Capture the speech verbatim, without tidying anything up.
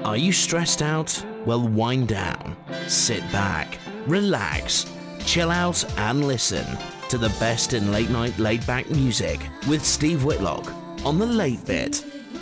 Are you stressed out? Well, wind down, sit back, relax, chill out and listen to the best in late night laid back music with Steve Whitlock on The Late Bit.